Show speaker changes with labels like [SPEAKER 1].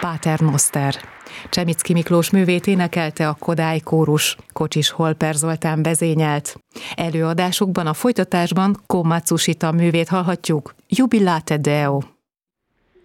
[SPEAKER 1] Pater Noster. Csemicki Miklós művét énekelte a Kodály Kórus, Kocsis Holper Zoltán vezényelt. Előadásukban a folytatásban Komatsusita művét hallhatjuk, Jubilate Deo.